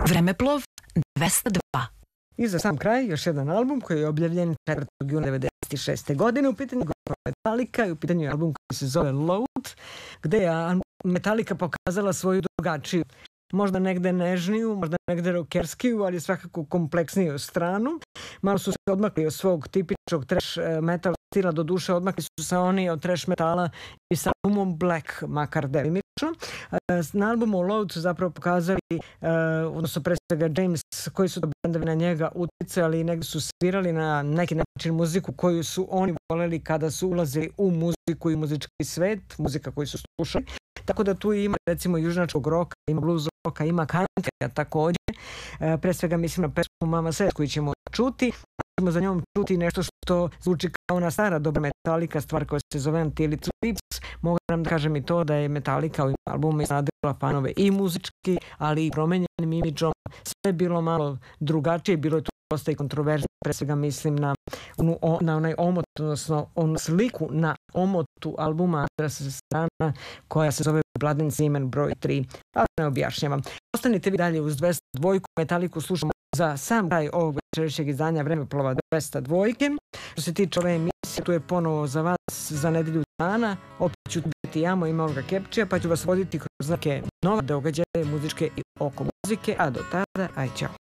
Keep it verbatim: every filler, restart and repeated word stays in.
Vremeplov dvesta dva. I za sam kraj još jedan album koji je objavljen četvrtog juna devedeset šeste. godine. U pitanju je Metallica i u pitanju je album koji se zove Load, gde je Metallica pokazala svoju drugačiju, možda negde nežniju, možda negde rockerskiju, ali svakako kompleksniju stranu. Malo su se odmakli od svog tipičnog trash metal stila, do duše odmakli su se oni od trash metala i sa albumom Black, makar delimično. Na albumu Load su zapravo pokazali, odnosno pre svega James, koji su to bendovi na njega uticali i negde su svirali na neki način muziku koju su oni voleli kada su ulazili u muziku i muzički svet, muzika koju su slušali. Tako da tu ima recimo južnačkog roka, ima blues roka, ima country takođe. Pre svega mislim na pesmu Mama Says koju ćemo čuti. Ćemo za njom čuti nešto što zvuči kao ona stara dobra Metallica, stvar koja se zove Until It Sleeps. Mogu nam da kažem i to da je Metallica u albumu iznadila fanove i muzički, ali i promenjenim imidžom. Sve je bilo malo drugačije, bilo je tu dosta i kontroverzno. Pre svega mislim na, onu, na onaj omot, odnosno onu sliku na omotu albuma Andrasa Strana koja se zove Blood and Semen broj tri. Ali ne objašnjavam. Ostanite vi dalje uz dvesta dva. Metaliku slušamo za sam kraj ovog večerašnjeg izdanja Vremeplova dvesta dva. Što se tiče ove emisije, tu je ponovo za vas za nedelju dana. Opet ću biti ja, moj ime Olga Kepčija, pa ću vas voditi kroz neke nove događaje muzičke i oko muzike. A do tada, aj čao.